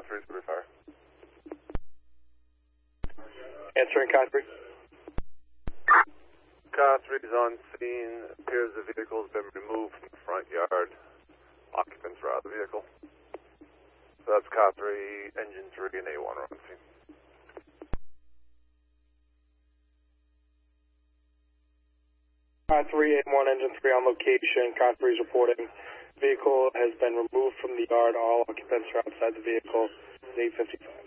Car 3's going to be fire. Answering Car 3. Car 3 is on scene. Appears the vehicle has been removed from the front yard. Occupants are out of the vehicle. So that's Car 3, Engine 3, and A1 are on scene. Car 3, A1, Engine 3 on location. Car 3 is reporting. Vehicle has been removed from the yard. All occupants are outside the vehicle. 8:55.